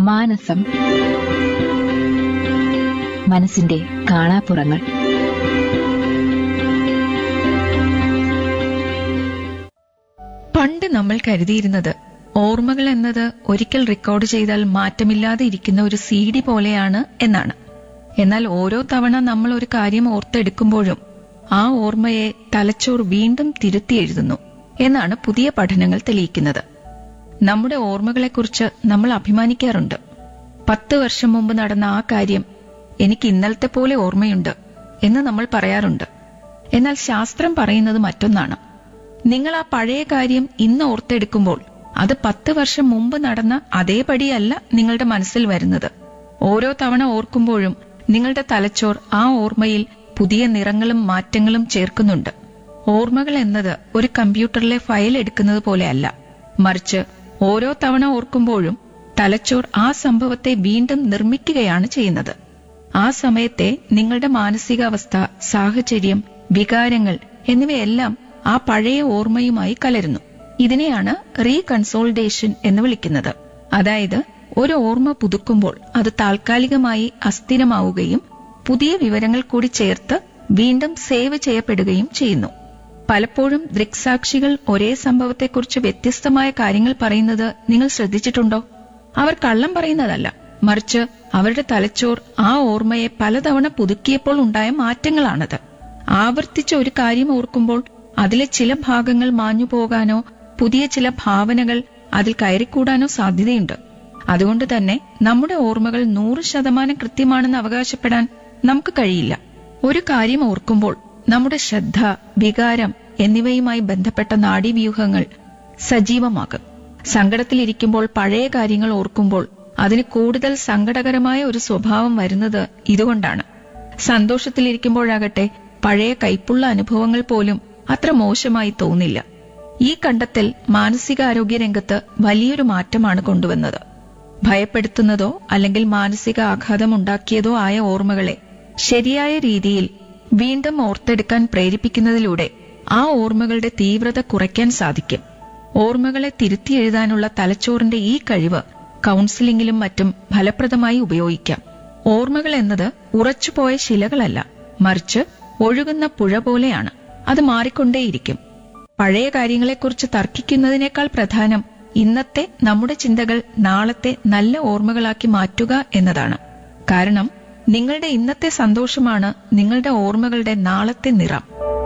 മാനസം. മനസ്സിന്റെ കാണാപ്പുറങ്ങൾ. പണ്ട് നമ്മൾ കരുതിയിരുന്നത് ഓർമ്മകൾ എന്നത് ഒരിക്കൽ റെക്കോർഡ് ചെയ്താൽ മാറ്റമില്ലാതെ ഇരിക്കുന്ന ഒരു CD പോലെയാണ് എന്നാണ്. എന്നാൽ ഓരോ തവണ നമ്മൾ ഒരു കാര്യം ഓർത്തെടുക്കുമ്പോഴും ആ ഓർമ്മയെ തലച്ചോർ വീണ്ടും തിരുത്തി എഴുതുന്നു എന്നാണ് പുതിയ പഠനങ്ങൾ തെളിയിക്കുന്നത്. നമ്മുടെ ഓർമ്മകളെക്കുറിച്ച് നമ്മൾ അഭിമാനിക്കാറുണ്ട്. 10 വർഷം മുമ്പ് നടന്ന ആ കാര്യം എനിക്ക് ഇന്നലത്തെ പോലെ ഓർമ്മയുണ്ട് എന്ന് നമ്മൾ പറയാറുണ്ട്. എന്നാൽ ശാസ്ത്രം പറയുന്നത് മറ്റൊന്നാണ്. നിങ്ങൾ ആ പഴയ കാര്യം ഇന്ന് ഓർത്തെടുക്കുമ്പോൾ അത് 10 വർഷം മുമ്പ് നടന്ന അതേപടിയല്ല നിങ്ങളുടെ മനസ്സിൽ വരുന്നത്. ഓരോ തവണ ഓർക്കുമ്പോഴും നിങ്ങളുടെ തലച്ചോർ ആ ഓർമ്മയിൽ പുതിയ നിറങ്ങളും മാറ്റങ്ങളും ചേർക്കുന്നുണ്ട്. ഓർമ്മകൾ എന്നത് ഒരു കമ്പ്യൂട്ടറിലെ ഫയൽ എടുക്കുന്നത് പോലെയല്ല, മറിച്ച് ഓരോ തവണ ഓർക്കുമ്പോഴും തലച്ചോർ ആ സംഭവത്തെ വീണ്ടും നിർമ്മിക്കുകയാണ് ചെയ്യുന്നത്. ആ സമയത്തെ നിങ്ങളുടെ മാനസികാവസ്ഥ, സാഹചര്യം, വികാരങ്ങൾ എന്നിവയെല്ലാം ആ പഴയ ഓർമ്മയുമായി കലരുന്നു. ഇതിനെയാണ് റീകൺസോൾട്ടേഷൻ എന്ന് വിളിക്കുന്നത്. അതായത് ഒരു ഓർമ്മ പുതുക്കുമ്പോൾ അത് താൽക്കാലികമായി അസ്ഥിരമാവുകയും പുതിയ വിവരങ്ങൾ കൂടി ചേർത്ത് വീണ്ടും സേവ് ചെയ്യപ്പെടുകയും ചെയ്യുന്നു. പലപ്പോഴും ദൃക്സാക്ഷികൾ ഒരേ സംഭവത്തെക്കുറിച്ച് വ്യത്യസ്തമായ കാര്യങ്ങൾ പറയുന്നത് നിങ്ങൾ ശ്രദ്ധിച്ചിട്ടുണ്ടോ? അവർ കള്ളം പറയുന്നതല്ല, മറിച്ച് അവരുടെ തലച്ചോർ ആ ഓർമ്മയെ പലതവണ പുതുക്കിയപ്പോൾ ഉണ്ടായ മാറ്റങ്ങളാണത്. ആവർത്തിച്ച ഒരു കാര്യം ഓർക്കുമ്പോൾ അതിലെ ചില ഭാഗങ്ങൾ മാഞ്ഞു പോകാനോ പുതിയ ചില ഭാവനകൾ അതിൽ കയറിക്കൂടാനോ സാധ്യതയുണ്ട്. അതുകൊണ്ട് തന്നെ നമ്മുടെ ഓർമ്മകൾ 100% കൃത്യമാണെന്ന് അവകാശപ്പെടാൻ നമുക്ക് കഴിയില്ല. ഒരു കാര്യം ഓർക്കുമ്പോൾ നമ്മുടെ ശ്രദ്ധ, വികാരം എന്നിവയുമായി ബന്ധപ്പെട്ട നാഡീവ്യൂഹങ്ങൾ സജീവമാകും. സങ്കടത്തിലിരിക്കുമ്പോൾ പഴയ കാര്യങ്ങൾ ഓർക്കുമ്പോൾ അതിന് കൂടുതൽ സങ്കടകരമായ ഒരു സ്വഭാവം വരുന്നത് ഇതുകൊണ്ടാണ്. സന്തോഷത്തിലിരിക്കുമ്പോഴാകട്ടെ പഴയ കൈപ്പുള്ള അനുഭവങ്ങൾ പോലും അത്ര മോശമായി തോന്നില്ല. ഈ കണ്ടെത്തൽ മാനസികാരോഗ്യ രംഗത്ത് വലിയൊരു മാറ്റമാണ് കൊണ്ടുവന്നത്. ഭയപ്പെടുത്തുന്നതോ അല്ലെങ്കിൽ മാനസിക ആഘാതമുണ്ടാക്കിയതോ ആയ ഓർമ്മകളെ ശരിയായ രീതിയിൽ വീണ്ടും ഓർത്തെടുക്കാൻ പ്രേരിപ്പിക്കുന്നതിലൂടെ ആ ഓർമ്മകളുടെ തീവ്രത കുറയ്ക്കാൻ സാധിക്കും. ഓർമ്മകളെ തിരുത്തി എഴുതാനുള്ള തലച്ചോറിന്റെ ഈ കഴിവ് കൗൺസിലിംഗിലും മറ്റും ഫലപ്രദമായി ഉപയോഗിക്കാം. ഓർമ്മകൾ എന്നത് ഉറച്ചുപോയ ശിലകളല്ല, മറിച്ച് ഒഴുകുന്ന പുഴ പോലെയാണ്. അത് മാറിക്കൊണ്ടേയിരിക്കും. പഴയ കാര്യങ്ങളെക്കുറിച്ച് തർക്കിക്കുന്നതിനേക്കാൾ പ്രധാനം ഇന്നത്തെ നമ്മുടെ ചിന്തകൾ നാളത്തെ നല്ല ഓർമ്മകളാക്കി മാറ്റുക എന്നതാണ്. കാരണം നിങ്ങളുടെ ഇന്നത്തെ സന്തോഷമാണ് നിങ്ങളുടെ ഓർമ്മകളുടെ നാളത്തെ നിറം.